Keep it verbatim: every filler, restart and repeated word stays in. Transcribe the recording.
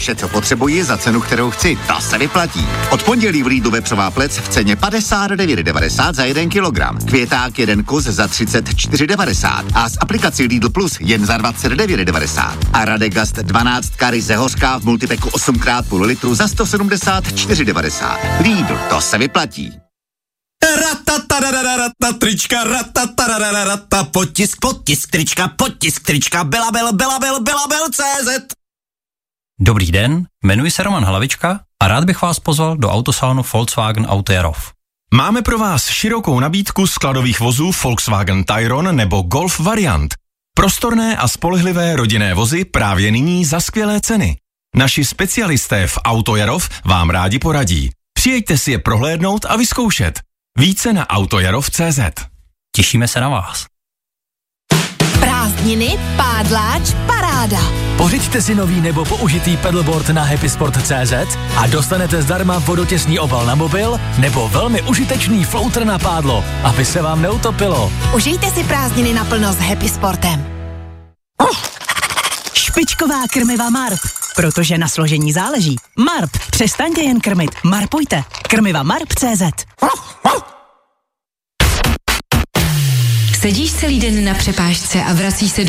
vše, co potřebuji za cenu, kterou chci. To se vyplatí. Od pondělí v Lidlu vepřová plec v ceně padesát devět devadesát za jeden kilogram. Květák jeden kus za třicet čtyři devadesát a s aplikací Lidl Plus jen za dvacet devět devadesát. A Radegast dvanáct ryze hořká v multipeku osm krát půl litru za sto sedmdesát čtyři devadesát. Lidl, to se vyplatí. Ratatarararata, trička, ratatarararata, potisk, potisk, trička, potisk, trička, Belabel, Belabel, Belabel, C Z. Dobrý den, jmenuji se Roman Hlavička a rád bych vás pozval do autosalonu Volkswagen Auto Jarov. Máme pro vás širokou nabídku skladových vozů Volkswagen Tayron nebo Golf variant. Prostorné a spolehlivé rodinné vozy právě nyní za skvělé ceny. Naši specialisté v Auto Jarov vám rádi poradí. Přijeďte si je prohlédnout a vyzkoušet. Více na autojarov tečka cé zet. Těšíme se na vás. Prázdniny, pádláč, paráda. Pořiďte si nový nebo použitý pedalboard na happysport tečka cé zet a dostanete zdarma vodotěsný obal na mobil nebo velmi užitečný flouter na pádlo, aby se vám neutopilo. Užijte si prázdniny naplno s Happy Sportem. Oh. Špičková krmiva Marp, protože na složení záleží. Marp, přestaňte jen krmit, marpujte. Krmiva Marp tečka cé zet. Sedíš celý den na přepážce a vracíš se